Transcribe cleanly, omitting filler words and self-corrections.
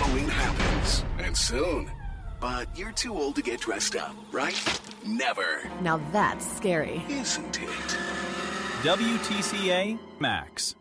Halloween happens, and soon. But you're too old to get dressed up, right? Never. Now that's scary. Isn't it? WTCA Max.